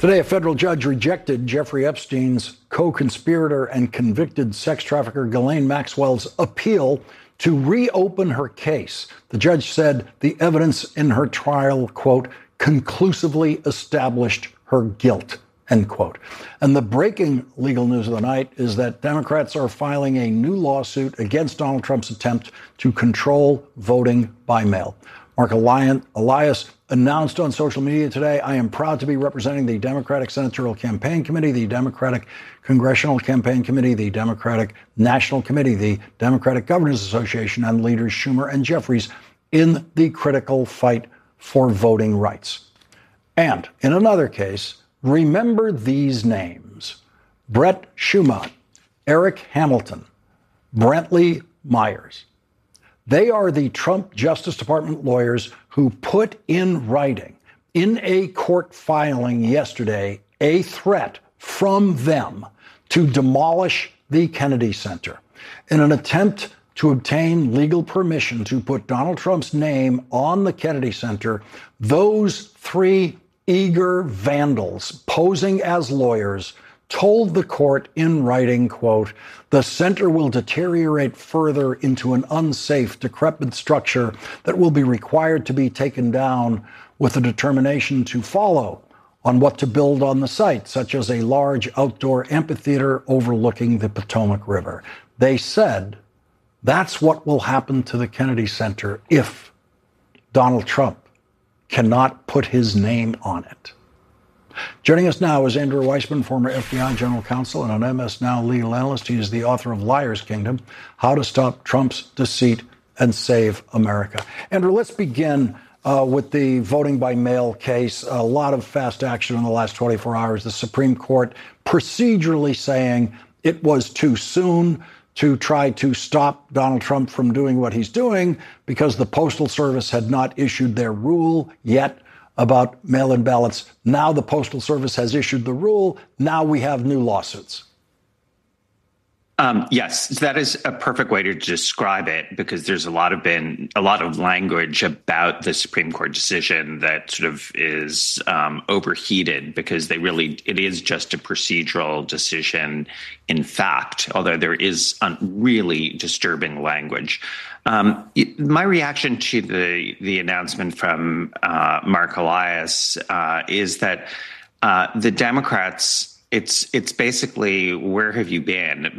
Today, a federal judge rejected Jeffrey Epstein's co-conspirator and convicted sex trafficker Ghislaine Maxwell's appeal to reopen her case. The judge said the evidence in her trial, quote, conclusively established her guilt, end quote. And the breaking legal news of the night is that Democrats are filing a new lawsuit against Donald Trump's attempt to control voting by mail. Mark Elias announced on social media today, I am proud to be representing the Democratic Senatorial Campaign Committee, the Democratic Congressional Campaign Committee, the Democratic National Committee, the Democratic Governors Association, and leaders Schumer and Jeffries in the critical fight for voting rights. And in another case, remember these names: Brett Shuman, Eric Hamilton, Brantley Myers. They are the Trump Justice Department lawyers who put in writing in a court filing yesterday a threat from them to demolish the Kennedy Center in an attempt to obtain legal permission to put Donald Trump's name on the Kennedy Center. Those three eager vandals posing as lawyers told the court in writing, quote, the center will deteriorate further into an unsafe, decrepit structure that will be required to be taken down with a determination to follow on what to build on the site, such as a large outdoor amphitheater overlooking the Potomac River. They said that's what will happen to the Kennedy Center if Donald Trump cannot put his name on it. Joining us now is Andrew Weissmann, former FBI general counsel and an MS Now legal analyst. He is the author of Liar's Kingdom, How to Stop Trump's Deceit and Save America. Andrew, let's begin with the voting by mail case. A lot of fast action in the last 24 hours. The Supreme Court procedurally saying it was too soon to try to stop Donald Trump from doing what he's doing because the Postal Service had not issued their rule yet about mail-in ballots. Now the Postal Service has issued the rule. Now we have new lawsuits. Yes, that is a perfect way to describe it, because there's been a lot of language about the Supreme Court decision that sort of is overheated, because it is just a procedural decision, in fact, although there is really disturbing language. My reaction to the announcement from Mark Elias is that the Democrats, it's basically, where have you been?